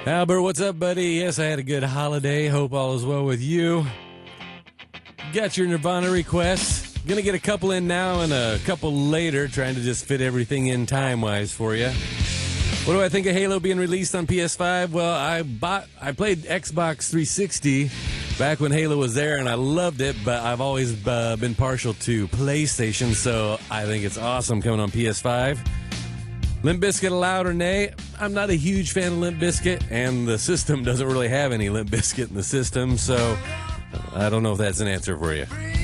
Albert, what's up, buddy? Yes, I had a good holiday. Hope all is well with you. Got your Nirvana requests. Gonna get a couple in now and a couple later, trying to just fit everything in time-wise for you. What do I think of Halo being released on PS5? Well, I played Xbox 360 back when Halo was there, and I loved it, but I've always been partial to PlayStation, so I think it's awesome coming on PS5. Limp Bizkit allowed or nay? I'm not a huge fan of Limp Bizkit, and the system doesn't really have any Limp Bizkit in the system, so I don't know if that's an answer for you.